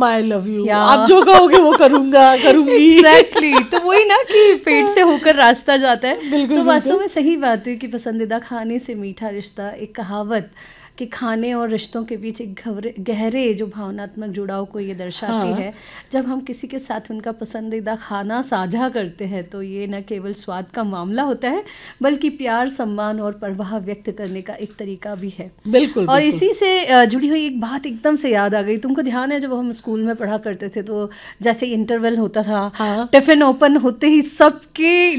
Mamma I love you, या आप जो कहोगे वो करूंगी। एग्जैक्टली तो वही ना कि पेट से होकर रास्ता जाता है। बिल्कुल, सो वास्तव बिल्कुल। में सही बात है कि पसंदीदा खाने से मीठा रिश्ता, एक कहावत कि खाने और रिश्तों के बीच एक गहरे जो भावनात्मक जुड़ाव को ये दर्शाती हाँ। है। जब हम किसी के साथ उनका पसंदीदा खाना साझा करते हैं तो ये न केवल स्वाद का मामला होता है बल्कि प्यार, सम्मान और परवाह व्यक्त करने का एक तरीका भी है। बिल्कुल और बिल्कुल। इसी से जुड़ी हुई एक बात एकदम से याद आ गई। तुमको ध्यान है जब हम स्कूल में पढ़ा करते थे तो जैसे इंटरवल होता था, हाँ। टिफिन ओपन होते ही सबके